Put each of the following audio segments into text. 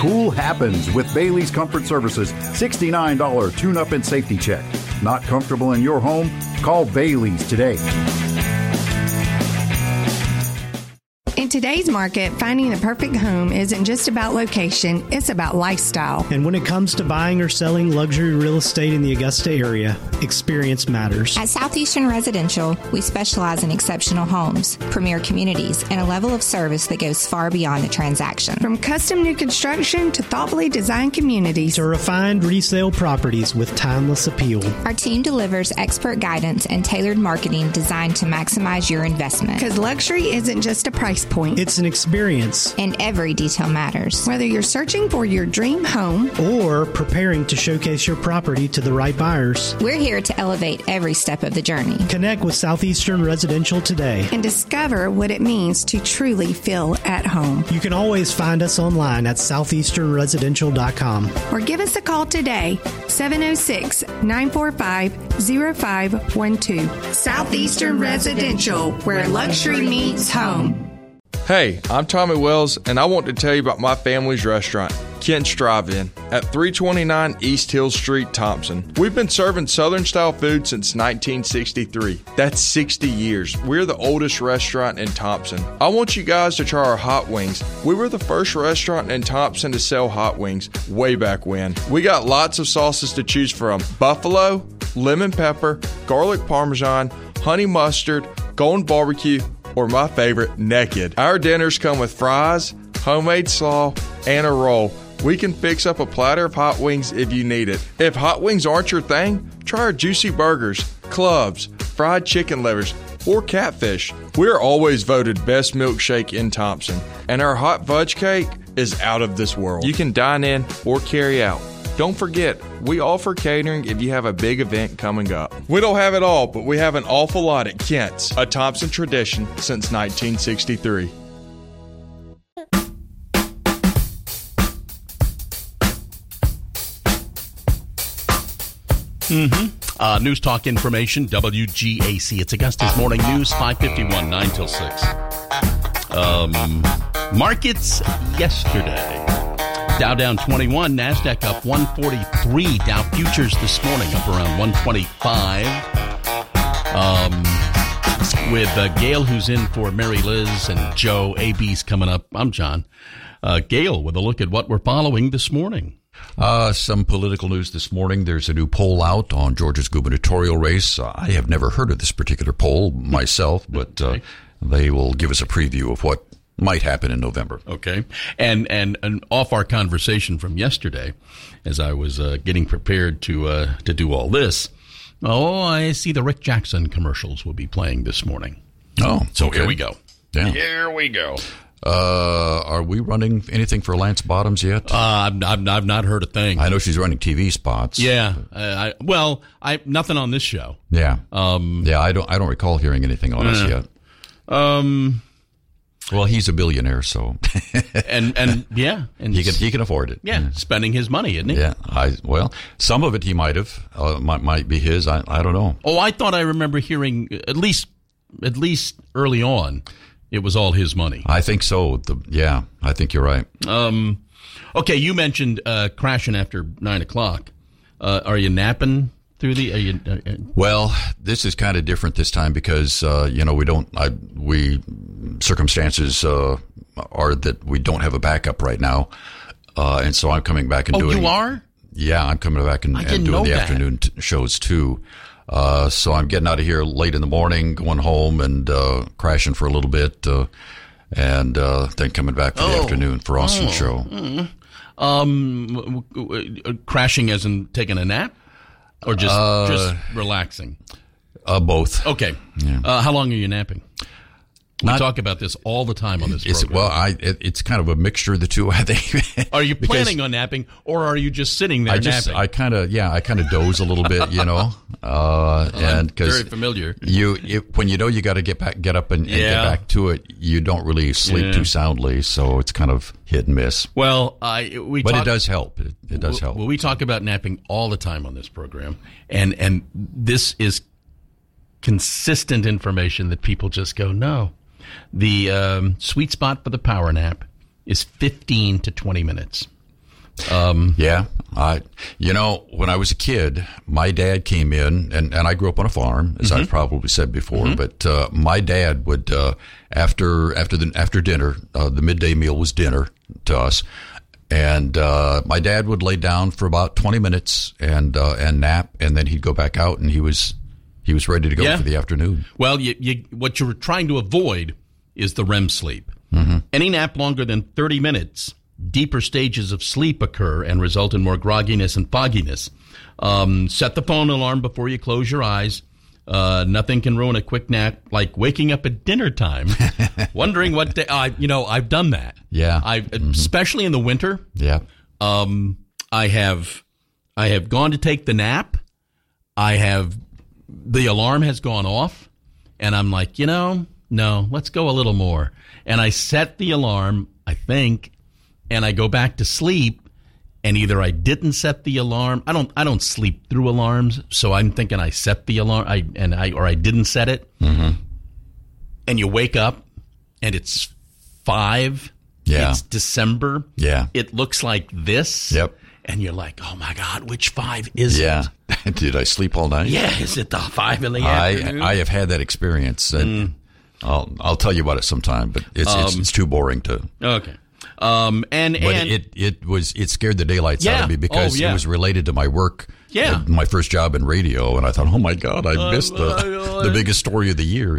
Cool happens with Bailey's Comfort Services $69 tune-up and safety check. Not comfortable in your home? Call Bailey's today. In today's market, finding the perfect home isn't just about location, it's about lifestyle. And when it comes to buying or selling luxury real estate in the Augusta area, experience matters. At Southeastern Residential, we specialize in exceptional homes, premier communities, and a level of service that goes far beyond the transaction. From custom new construction to thoughtfully designed communities to refined resale properties with timeless appeal. Our team delivers expert guidance and tailored marketing designed to maximize your investment. Because luxury isn't just a price point. It's an experience. And every detail matters. Whether you're searching for your dream home or preparing to showcase your property to the right buyers, we're here to elevate every step of the journey. Connect with Southeastern Residential today and discover what it means to truly feel at home. You can always find us online at southeasternresidential.com or give us a call today, 706-945-0512. Southeastern Residential, where luxury meets home. Hey, I'm Tommy Wells, and I want to tell you about my family's restaurant, Kent's Drive-In, at 329 East Hill Street, Thompson. We've been serving Southern-style food since 1963. That's 60 years. We're the oldest restaurant in Thompson. I want you guys to try our hot wings. We were the first restaurant in Thompson to sell hot wings way back when. We got lots of sauces to choose from: buffalo, lemon pepper, garlic parmesan, honey mustard, golden barbecue, or my favorite, naked. Our dinners come with fries, homemade slaw, and a roll. We can fix up a platter of hot wings if you need it. If hot wings aren't your thing, try our juicy burgers, clubs, fried chicken livers, or catfish. We're always voted best milkshake in Thompson, and our hot fudge cake is out of this world. You can dine in or carry out. Don't forget, we offer catering if you have a big event coming up. We don't have it all, but we have an awful lot at Kent's, a Thompson tradition since 1963. News Talk Information, WGAC. It's Augusta's Morning News, 5:51, 9 till 6. Markets yesterday. Dow down 21, NASDAQ up 143. Dow futures this morning up around 125. With Gail, who's in for Mary Liz, and Joe, AB's coming up. I'm John. Gail, with a look at what we're following this morning. Some political news this morning. There's a new poll out on Georgia's gubernatorial race. I have never heard of this particular poll myself, but they will give us a preview of what might happen in November. Okay. And off our conversation from yesterday, as I was getting prepared to do all this, I see the Rick Jackson commercials will be playing this morning. Oh, so okay. Here we go. Yeah. Here we go. Are we running anything for Lance Bottoms yet? I've not heard a thing. I know she's running TV spots. Yeah. Nothing on this show. Yeah. I don't recall hearing anything on us yet. Well, he's a billionaire, so and he can afford it. Yeah, spending his money, isn't he? Yeah, some of it he might have might be his. I don't know. Oh, I thought I remember hearing at least early on, it was all his money. I think so. I think you're right. Okay, you mentioned crashing after 9 o'clock. Are you napping through the? Well, this is kind of different this time because circumstances are that we don't have a backup right now, and so I'm coming back and doing. Oh, you are? Yeah, I'm coming back and doing the afternoon shows too. So I'm getting out of here late in the morning, going home and crashing for a little bit, and then coming back for the afternoon for Austin's show. Crashing as in taking a nap? Or just relaxing? Both. Okay. Yeah. How long are you napping? We talk about this all the time on this program. It's kind of a mixture of the two, I think. Are you planning on napping, or are you just sitting there napping? I kind of doze a little bit, and because very familiar. When you got to get up and get back to it, you don't really sleep too soundly, so it's kind of hit and miss. Well, it does help. It does help. Well, we talk about napping all the time on this program, and this is consistent information that people just go, no. The sweet spot for the power nap is 15 to 20 minutes. Yeah. When I was a kid, my dad came in, and I grew up on a farm, as I've probably said before. But my dad would after dinner, the midday meal was dinner to us, and my dad would lay down for about 20 minutes and nap, and then he'd go back out, and he was ready to go for the afternoon. Well, what you're trying to avoid is the REM sleep. Any nap longer than 30 minutes. Deeper stages of sleep occur and result in more grogginess and fogginess. Set the phone alarm before you close your eyes. Nothing can ruin a quick nap like waking up at dinner time, wondering what day. I've done that. Yeah, especially in the winter. Yeah, I have gone to take the nap. The alarm has gone off, and I'm like, no, let's go a little more. And I set the alarm, I think. And I go back to sleep, and either I didn't set the alarm. I don't sleep through alarms, so I'm thinking I set the alarm, or I didn't set it. And you wake up, and it's 5. Yeah, it's December. Yeah, it looks like this. Yep. And you're like, oh my God, which 5 is it? Yeah. Did I sleep all night? Yeah, is it the 5 in the afternoon? I have had that experience, and I'll tell you about it sometime. But it's too boring to. Okay. It scared the daylights out of me because it was related to my work. Yeah. My first job in radio, and I thought, oh my God, I missed the biggest story of the year.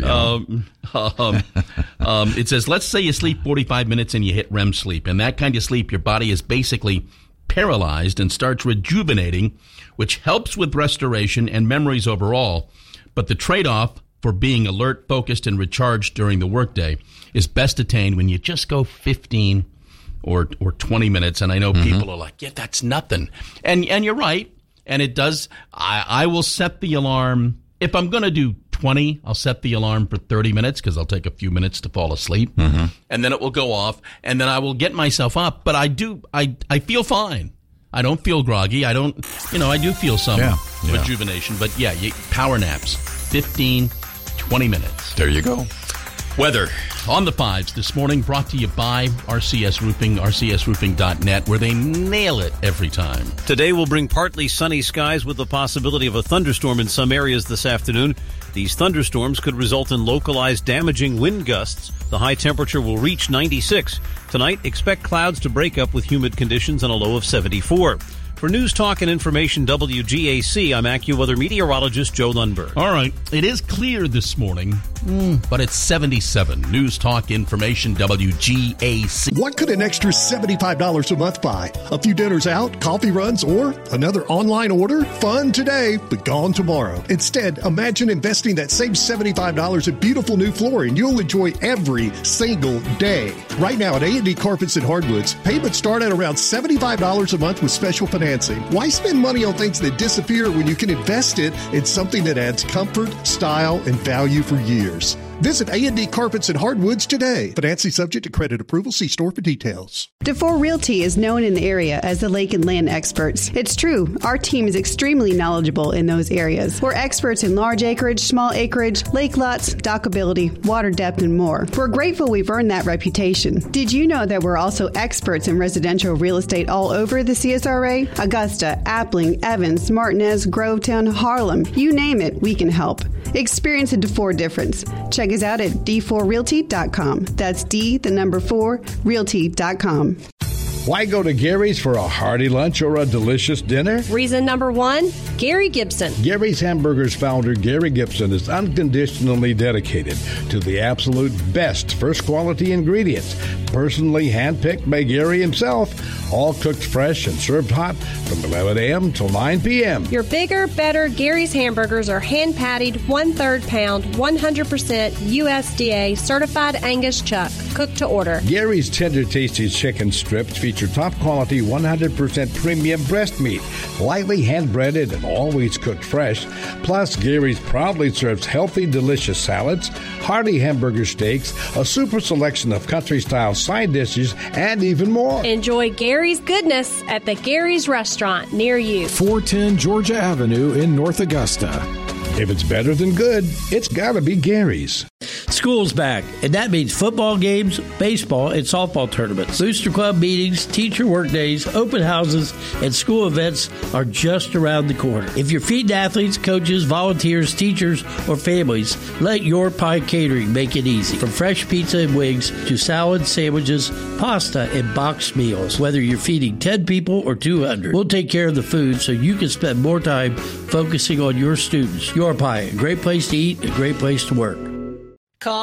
It says, let's say you sleep 45 minutes and you hit REM sleep. And that kind of sleep, your body is basically paralyzed and starts rejuvenating, which helps with restoration and memories overall. But the trade-off for being alert, focused, and recharged during the workday is best attained when you just go 15 or 20 minutes. And I know people are like, yeah, that's nothing. And you're right. And it does. I will set the alarm. If I'm going to do 20, I'll set the alarm for 30 minutes because I'll take a few minutes to fall asleep. And then it will go off. And then I will get myself up. But I feel fine. I don't feel groggy. I do feel some rejuvenation. But power naps, 15, 20 minutes. There you go. Weather on the 5s this morning, brought to you by RCS Roofing, rcsroofing.net, where they nail it every time. Today will bring partly sunny skies with the possibility of a thunderstorm in some areas this afternoon. These thunderstorms could result in localized damaging wind gusts. The high temperature will reach 96. Tonight, expect clouds to break up with humid conditions and a low of 74. For News Talk and Information WGAC, I'm AccuWeather meteorologist Joe Lundberg. All right. It is clear this morning, but it's 77. News Talk Information WGAC. What could an extra $75 a month buy? A few dinners out, coffee runs, or another online order? Fun today, but gone tomorrow. Instead, imagine investing that same $75 in beautiful new flooring you'll enjoy every single day. Right now at A&D Carpets and Hardwoods, payments start at around $75 a month with special financing. Why spend money on things that disappear when you can invest it in something that adds comfort, style, and value for years? Visit A&D Carpets and Hardwoods today. Financing subject to credit approval. See store for details. DeFore Realty is known in the area as the lake and land experts. It's true. Our team is extremely knowledgeable in those areas. We're experts in large acreage, small acreage, lake lots, dockability, water depth, and more. We're grateful we've earned that reputation. Did you know that we're also experts in residential real estate all over the CSRA? Augusta, Appling, Evans, Martinez, Grovetown, Harlem. You name it, we can help. Experience a DeFore difference. Check us out at d4realty.com. That's D4realty.com. Why go to Gary's for a hearty lunch or a delicious dinner? Reason number 1, Gary Gibson. Gary's Hamburgers founder, Gary Gibson, is unconditionally dedicated to the absolute best first quality ingredients, personally handpicked by Gary himself, all cooked fresh and served hot from 11 a.m. till 9 p.m. Your bigger, better Gary's hamburgers are hand-patted, 1/3 pound, 100% USDA certified Angus chuck, cooked to order. Gary's tender, tasty chicken strips feature top-quality 100% premium breast meat, lightly hand-breaded and always cooked fresh. Plus, Gary's proudly serves healthy, delicious salads, hearty hamburger steaks, a super selection of country-style side dishes, and even more. Enjoy Gary's goodness at the Gary's Restaurant near you. 410 Georgia Avenue in North Augusta. If it's better than good, it's got to be Gary's. School's back, and that means football games, baseball, and softball tournaments. Booster Club meetings, teacher work days, open houses, and school events are just around the corner. If you're feeding athletes, coaches, volunteers, teachers, or families, let Your Pie Catering make it easy. From fresh pizza and wings to salads, sandwiches, pasta, and boxed meals. Whether you're feeding 10 people or 200, we'll take care of the food so you can spend more time focusing on your students. Your Pie, a great place to eat, a great place to work.